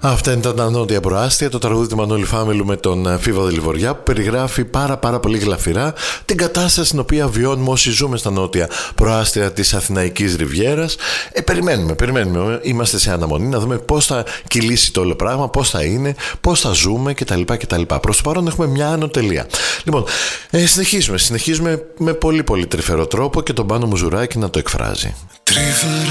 Αυτά ήταν τα νότια προάστια, το τραγούδι του Μανώλη Φάμελου με τον Φίβο Δελιβοριά, που περιγράφει πάρα πολύ γλαφυρά την κατάσταση στην οποία βιώνουμε όσοι ζούμε στα νότια προάστια της Αθηναϊκής Ριβιέρας. Περιμένουμε, είμαστε σε αναμονή να δούμε πώς θα κυλήσει το όλο πράγμα, πώς θα είναι, πώς θα ζούμε κτλ. Προς το παρόν έχουμε μια άνω τελεία. Λοιπόν, συνεχίζουμε με πολύ τρυφερό τρόπο και τον Πάνο Μουζουράκη να το εκφράζει.